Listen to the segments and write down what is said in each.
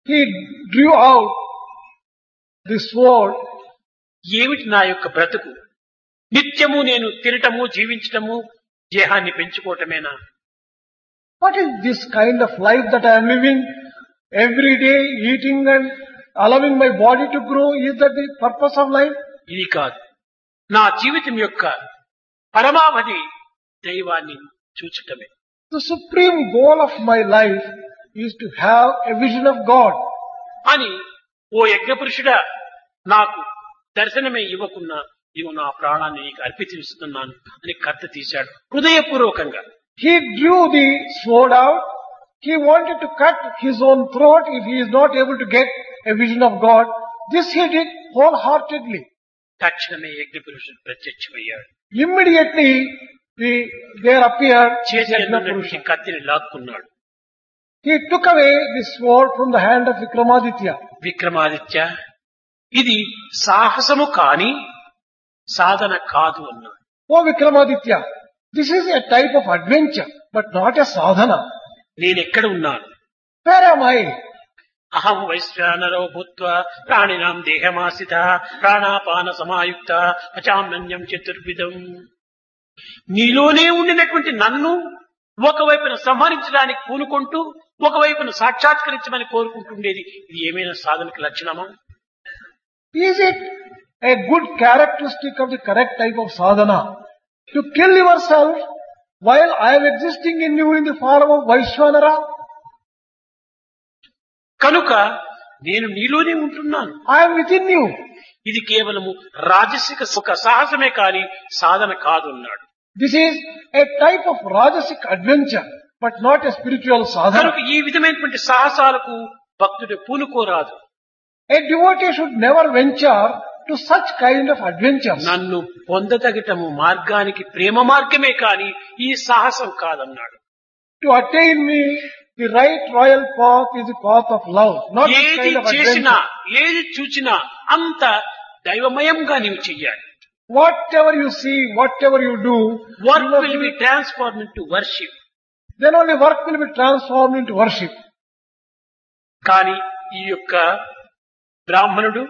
he drew out the sword. ఏమిటి నా యొక్క బ్రతుకు? నిత్యము నేను తినటము, జీవించటము, దేహాన్ని పెంచుకోవటమేనా? What is this kind of life that I am living? Every day eating and allowing my body to grow. Is that the purpose of life? ఇది కాదు. నా జీవితం యొక్క పరమావధి దైవాన్ని చూచటమే. The supreme goal of my life is to have a vision of God. అని ఓ యజ్ఞపురుషుడా, నాకు దర్శనమే ఇవ్వకున్నా ఇవి నా ప్రాణాన్ని నీకు అర్పిస్తున్నాను అని కత్తి తీశాడు హృదయపూర్వకంగా. He drew the sword out. He wanted to cut his own throat if he is not able to get a vision of God. This he did wholeheartedly. తక్షణమే యజ్ఞపురుషుడు ప్రత్యక్షమయ్యాడు. Immediately there appeared చేతికి కత్తిని లాక్కున్నాడు. He took away the sword from the hand of Vikramaditya. Vikramaditya, ఇది సాహసము కాని సాధన కాదు అన్నాడు. Oh Vikramaditya, this is a type of adventure, but not a sadhana. నేనెక్కడ ఉన్నాను? Where am I? అహం వైశ్వానరో భూత్వా ప్రాణినాం దేహమాసిత ప్రాణాపాన సమాయుక్త పచామ్యన్యం చతుర్విధం. నీలోనే ఉండినటువంటి నన్ను ఒకవైపున సంహరించడానికి పూనుకుంటూ ఒకవైపున సాక్షాత్కరించమని కోరుకుంటుండేది ఇది ఏమైనా సాధనకు లక్షణమా? Is it a good characteristic of the correct type of sadhana? To kill yourself while I am existing in you in the form of Vaishwanara? కనుక నేను నీలోనే ఉంటున్నాను. I am within you. ఇది కేవలము రాజసిక సుఖ సాహసమే కాని సాధన కాదు అన్నాడు. This is a type of rajasic adventure, but not a spiritual sadhana. కనుక ఈ విధమైనటువంటి సాహసాలకు భక్తుడు పూనుకోరాదు. A devotee should never venture to such kind of adventures. నన్ను పొందతగటము మార్గానికి ప్రేమ మార్గమే కాని ఈ సాహసం కాదన్నాడు. To attain me, the right royal path is the path of love, not this ఏది kind of చేసినా adventure. ఏది చూచినా అంత దైవమయంగా నీవు చెయ్యాలి. Whatever you see, whatever you do, work you must will be do- transform into worship. then only work will be transformed into worship. కానీ ఈ యొక్క బ్రాహ్మణుడు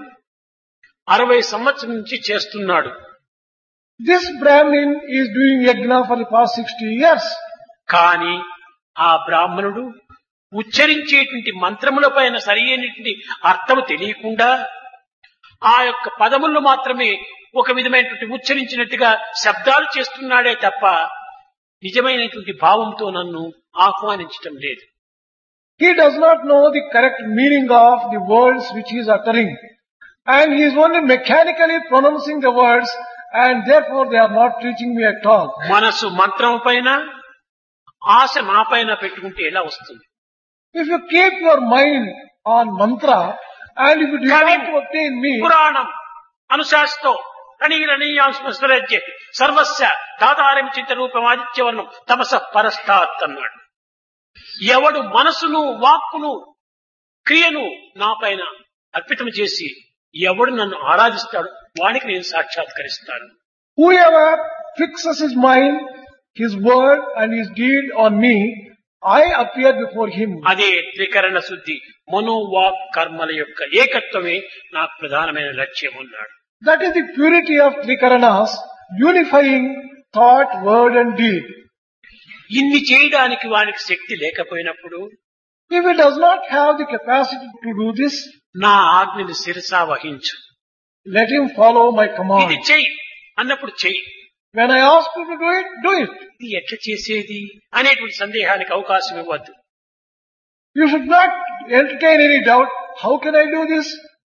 60 సంవత్సరం నుంచి చేస్తున్నాడు. This Brahmin is doing yajna for the past 60 years. కానీ ఆ బ్రాహ్మణుడు ఉచ్చరించేటువంటి మంత్రముల పైన సరి అయినటువంటి అర్థము తెలియకుండా ఆ యొక్క పదములను మాత్రమే ఒక విధమైనటువంటి ఉచ్చరించినట్టుగా శబ్దాలు చేస్తున్నాడే తప్ప నిజమైనటువంటి భావంతో నన్ను ఆహ్వానించటం లేదు. He does not know the correct meaning of the words which he is uttering. And he is only mechanically pronouncing the words, and therefore they are not reaching me at all. మనసు మంత్రం పైన ఆశ నా పైన పెట్టుకుంటే ఎలా వస్తుంది? If you keep your mind on mantra, and if you desire to obtain me, పురాణం అనుశాస్తో రణీరణీయాంస్మస్వరజ్య సర్వస్య దాతారం చింత రూపం ఆదిత్యవర్ణం తమస పరస్తాత్ అన్నాడు. ఎవడు మనసును వాక్కును క్రియను నా పైన అర్పితం చేసి ఎవడు నన్ను ఆరాధిస్తాడు వానికి నేను సాక్షాత్కరిస్తాను. whoever fixes his mind, his word and his deed on me, I appear before him. అదే త్రికరణ శుద్ధి మనోవాక్ కర్మల యొక్క ఏకత్వమే నాకు ప్రధానమైన లక్ష్యం అన్నాడు. That is the purity of Trikaranas, unifying thought, word and deed. ఇన్ని చేయడానికి వానికి శక్తి లేకపోయినప్పుడు If he does not have the capacity to do this, నా ఆజ్ఞని శిరసా వహించు. let him follow my ఇది command. చెయ్యి అన్నప్పుడు చెయ్యి. When I ask you to do it, do it. ఇది ఎట్లా చేసేది అనేటువంటి సందేహానికి అవకాశం ఇవ్వద్దు. You should not entertain any doubt. How can I do this?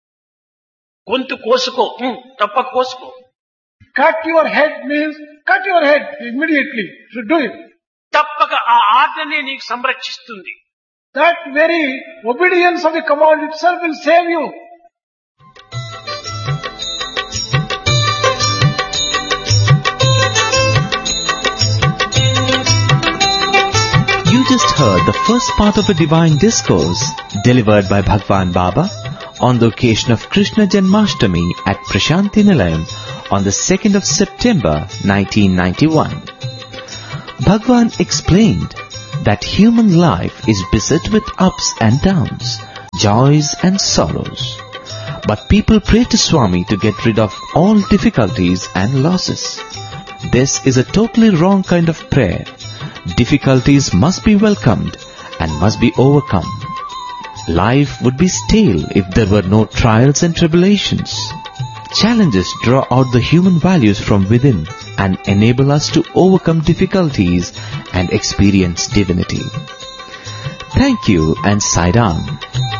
గొంతు కోసుకో, తప్పక కోసుకో. Cut your head means cut your head immediately. You should do it. తప్పక ఆ ఆజ్ఞనే నీకు సంరక్షిస్తుంది. That very obedience of the command itself will save you. You just heard the first part of a divine discourse delivered by Bhagwan Baba on the occasion of Krishna Janmashtami at Prashanti Nilayam on the 2nd of September 1991. Bhagwan explained that human life is beset with ups and downs, joys and sorrows. But people pray to Swami to get rid of all difficulties and losses. This is a totally wrong kind of prayer. Difficulties must be welcomed and must be overcome. Life would be stale if there were no trials and tribulations. Challenges draw out the human values from within and enable us to overcome difficulties and experience divinity. Thank you and Sai Ram.